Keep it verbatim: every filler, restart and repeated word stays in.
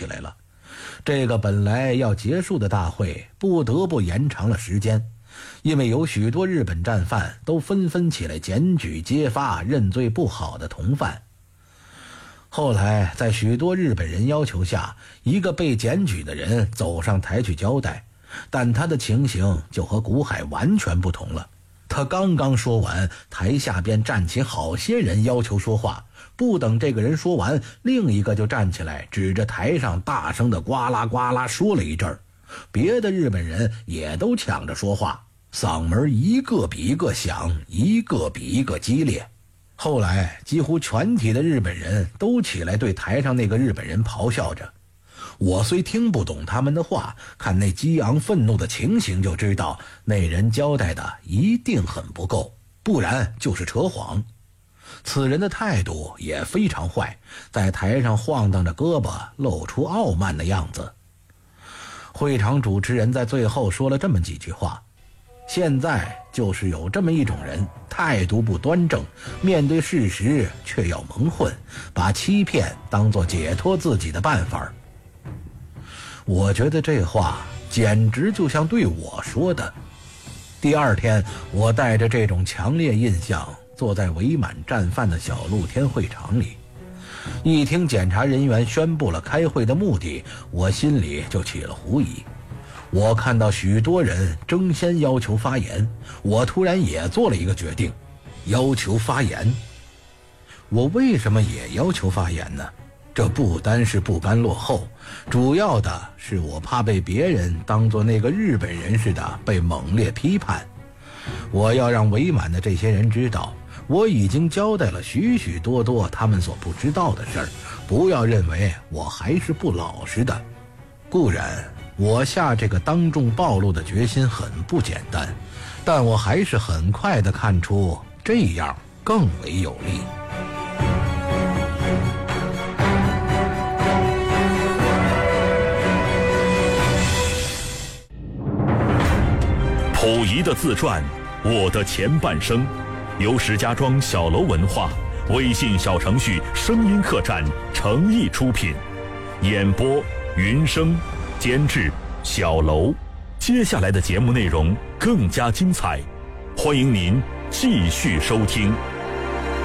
起来了。这个本来要结束的大会不得不延长了时间，因为有许多日本战犯都纷纷起来检举揭发认罪不好的同犯。后来在许多日本人要求下，一个被检举的人走上台去交代，但他的情形就和古海完全不同了。他刚刚说完，台下便站起好些人要求说话，不等这个人说完，另一个就站起来指着台上大声的呱啦呱啦说了一阵儿，别的日本人也都抢着说话，嗓门一个比一个响，一个比一个激烈。后来几乎全体的日本人都起来对台上那个日本人咆哮着。我虽听不懂他们的话，看那激昂愤怒的情形就知道那人交代的一定很不够，不然就是扯谎。此人的态度也非常坏，在台上晃荡着胳膊，露出傲慢的样子。会场主持人在最后说了这么几句话：现在就是有这么一种人，态度不端正，面对事实却要蒙混，把欺骗当作解脱自己的办法。我觉得这话简直就像对我说的。第二天，我带着这种强烈印象坐在围满战犯的小露天会场里，一听检查人员宣布了开会的目的，我心里就起了狐疑。我看到许多人争先要求发言，我突然也做了一个决定，要求发言。我为什么也要求发言呢？这不单是不甘落后，主要的是我怕被别人当作那个日本人似的被猛烈批判。我要让围满的这些人知道，我已经交代了许许多多他们所不知道的事儿，不要认为我还是不老实的。固然我下这个当众暴露的决心很不简单，但我还是很快地看出这样更为有利。 溥仪的自传《我的前半生》，由石家庄小楼文化微信小程序声音客栈诚意出品，演播云生，监制小楼。接下来的节目内容更加精彩，欢迎您继续收听。